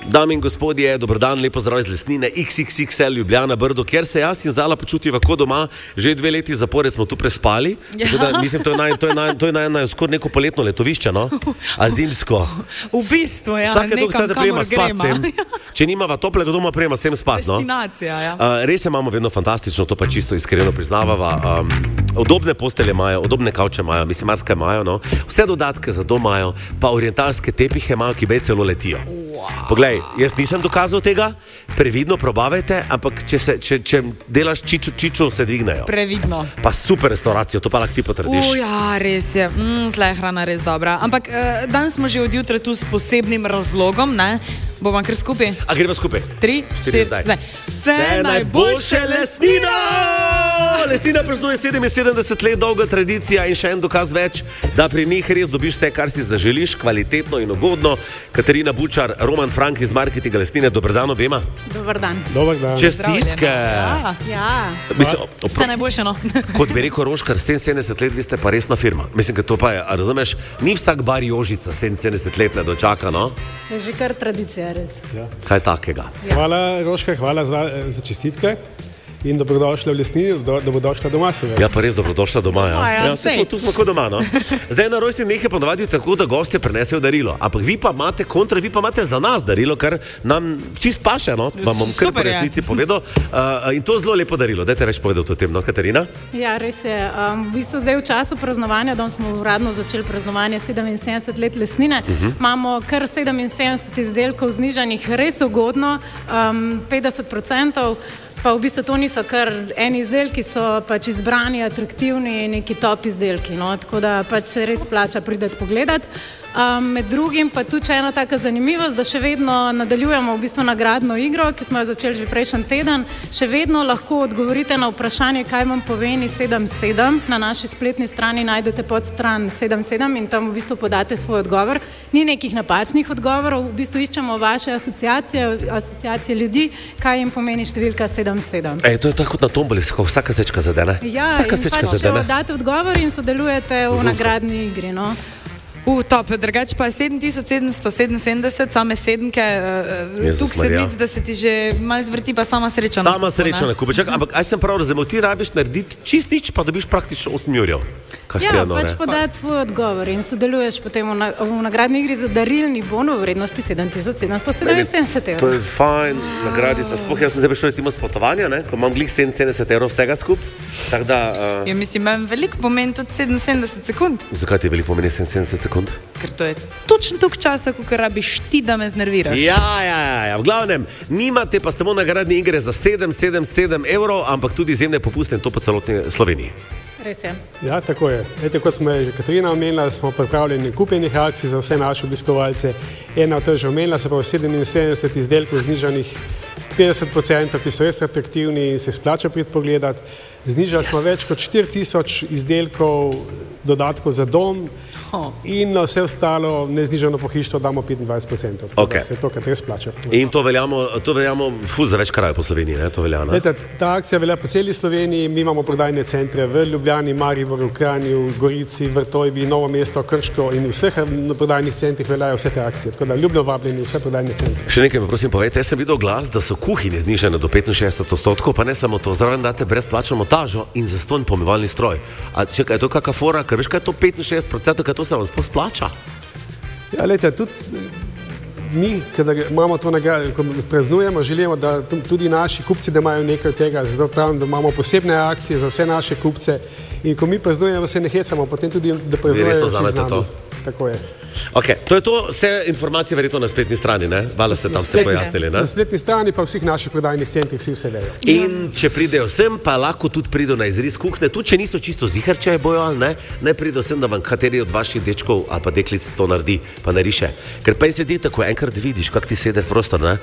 Dame in gospodje, dober dan, lepo zdrav iz Lesnine, XXXL Ljubljana, Brdo, kjer se jaz in Zala počutiva kot doma. Že 2 leti zapored smo tu prespali. Ja. Da, mislim, to je skoraj neko poletno letovišče, no? A zimsko. V bistvu, ja. Vsake toliko se da prijema spat sem. Če nimava toplega doma, prijema sem spat, no? Destinacija, ja. Res imamo vedno fantastično, to pa čisto iskreno priznavava. Udobne postelje imajo, udobne kavče imajo, mislim, marsikaj imajo, no? Vse dodatke za dom imajo, pa orientalske tepihe imajo, ki bej celo letijo. Poglej, jaz nisem dokazal tega, previdno probavajte, ampak če delaš čiču, se dvignejo. Previdno. Pa super restauracijo, to pa lahko ti potrdiš. Ja, res je. Tle je hrana res dobra. Ampak danes smo že od jutra tu s posebnim razlogom, ne? Bomo kar skupaj? A gremo skupaj? 3, 4, zdaj. Vse najboljše, Lesnina! Lesnina praznuje 77 let dolga tradicija in še en dokaz več, da pri njih res dobiš vse, kar si zaželiš, kvalitetno in ugodno. Katarina Bučar, Roman Frank iz marketinga Lesnine, dober dan obema. Dober dan. Dober dan. Čestitke. Ja. Vse najboljše, no. Kot bi rekel Roškar, 77 let, vi ste pa resna firma. Mislim, da to pa je, a razumeš, ni vsak bar Jožica 77 let ne dočaka, no? Je že kar tradicija, res. Ja. Kaj takega? Ja. Hvala, Roškar, hvala za čestitke. In dobrodošla v Lesnini, dobrodošla doma, seveda. Ja, pa res dobrodošla doma, ja. Ja, tu smo kot doma, no. Zdaj na rojstni dneh je ponovadi tako, da gostje prinesejo darilo. Ampak vi pa imate vi pa imate za nas darilo, kar nam čist paše, no. Vam bom kar po resnici povedal. In to zelo lepo darilo. Dajte več povedati o tem, no, Katarina? Ja, res je. V bistvu zdaj v času praznovanja, da smo uradno začeli praznovanje 77 let Lesnine, imamo kar 77 izdelkov znižanih res ugodno, 50%. Pa v bistvu to niso kar eni izdelki, so pač izbrani, atraktivni, neki top izdelki, no, tako da pač se res plača prideti pogledati. Med drugim pa tudi ena taka zanimivost, da še vedno nadaljujemo v bistvu nagradno igro, ki smo jo začeli že prejšnji teden. Še vedno lahko odgovorite na vprašanje, kaj vam pomeni 77. Na naši spletni strani najdete podstran 77 in tam v bistvu podate svoj odgovor. Ni nekih napačnih odgovorov, v bistvu iščemo vaše asociacije ljudi, kaj jim pomeni številka 77. To je tako kot na tomboli, vsaka sečka zadene. Ja, in pač date odgovor in sodelujete v nagradni igri, no. Top, drugače pa 7777, same sedemke, tukaj sedmic, da se ti že malo zvrti, pa sama sreča. Sama sreča na kupeček, ampak aj sem prav razumel, ti rabiš narediti čist nič, pa dobiš praktično 8 jurjev. Ja, pač podati svoj odgovor in sodeluješ potem v nagradni igri za darilni bon v vrednosti 7777 €. To je fajn, nagradica. Sploh jaz sem zdaj prišel recimo s potovanja, ne, ko imam glih 77 € vsega skup. Tak da, ja, mislim, imam veliko pomeni tudi 77 sekund. Zakaj ti veliko pomeni 77 sekund? Ker to je točno toliko časa, koliko rabiš ti, da me znerviraš. Ja. V glavnem, nimate pa samo nagradne igre za 777 €, ampak tudi izjemne popuste in to po celotni Sloveniji. Res je. Ja, tako je. Ete, kot smo že Katarina omenila, smo pripravljeni kupenih akcij za vse naše obiskovalce. Ena od teh že omenila, se pa 77 izdelkov znižanih 50%, ki so res atraktivni in se splača priti pogledati. Znižali smo več kot 4000 izdelkov dodatkov za dom in na vse ostalo neznižano pohištvo damo 25%. Okay. Se to, kar res plača. In to veljamo za več krajev po Sloveniji, ne? To velja, ne? Ta akcija velja po celi Sloveniji, mi imamo prodajne centre v Ljubljani, Mariboru, Kranju, Gorici, Vrtojbi, Novo mesto, Krško in v vseh prodajnih centrih veljajo vse te akcije. Tako da ljubno vabljeni vse prodajne centre. Še nekaj mi prosim povejte, jaz sem videl glas, da so kuhinje znižane do 65%, pa ne samo to, zraven date brezplačno montažo in zastonj pomivalni stroj. A čekaj, je to kakšna fora, ker veš, kaj je to 65%, kaj to se vam sploh splača? Ja, lejte, tudi mi, kadar imamo to nagrado, ko praznujemo, želimo, da tudi naši kupci, da imajo nekaj od tega, zato pravim, da imamo posebne akcije za vse naše kupce in ko mi praznujemo, se ne hecamo, potem tudi, da praznujejo vsi z nami. Tako je. Ok, to je to, vse informacije verjetno na spletni strani, ne? Vala ste tam ste pojasnili, ne? Na spletni strani pa vseh naših prodajnih centrih vse vejo. In če pridejo sem, pa lahko tudi pridejo na izris kuhne, tudi če niso čisto ziher, če je bojo ali ne, ne pridejo sem, da vam kateri od vaših dečkov ali pa deklic to naredi, pa nariše. Ker pa se ti tako enkrat vidiš, kak ti sede v prostor, ne?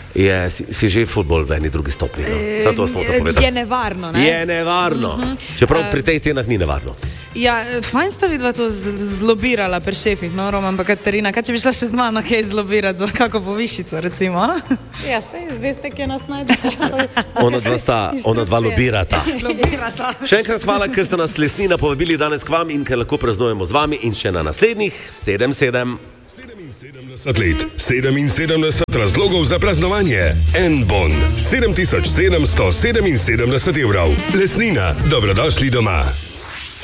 Si že futbol v eni drugi stopni, no? Zato smo to povedali. Je nevarno, ne? Je nevarno. Čeprav pri tej cenah ni nevarno. Ja, fajn sta vidva to zlobirala pri šefih, no, Roman pa Katarina. Kaj če bi šla še z mano kaj zlobirati za kako povišico, recimo? Ja, sej, veste, kje nas najde. Ona dva lobirata. Še enkrat hvala, ker ste nas Lesnina povabili danes k vam in ker lahko praznujemo z vami in še na naslednjih 7-7. 70 let, 77 razlogov za praznovanje. En bon, 7777 evrov. Lesnina, dobrodošli doma.